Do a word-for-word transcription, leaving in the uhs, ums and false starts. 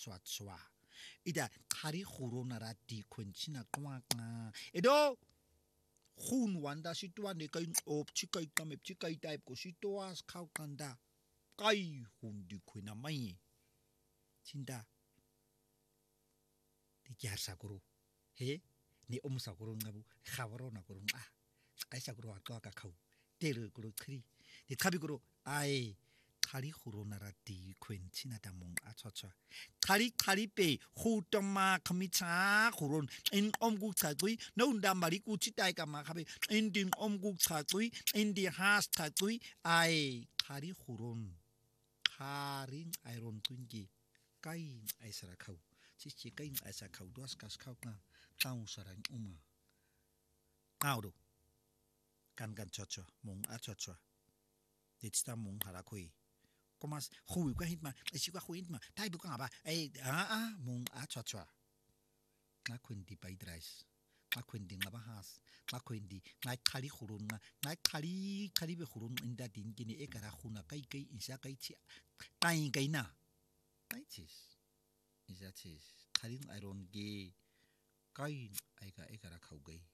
chwa chwa ida khari khurona ra di khunchina qwa qa edo khun wanda sitwa ne kai op chikai kamep chikai type ko sitwa khau qanda kai hun di khuna mai chinda di jarsa guru he ni omsa guru ngabu khabaro na guru ah aisa guru atwa ka khau tel guru khri di thabi guru ai khari khurona ra di khunchina da mong a chwa chwa khari khari pe khutama khamicha khurun in omgu chagui no nda mari ku chitai ka ma khabe in ding omgu chagui in di has chagui ai khari khurun khari iron twingi kai aisara khau chi chi kai aisa khau dos kas khau na tau sarang uma ngaudo kan kan chwa chwa mong a chwa chwa ditsta mong hara khoi komas hui ka hitma isi ka hui hitma tai bu ka ba ai a a mong a chwa chwa na khundi pai drais na khundi ngaba has na khundi na khali khurun na khali khali be khurun inda din gini ekara khuna kai kai isa kai chi tai kai na tai chis isa chis khali iron ge kai ai ka ekara khau gai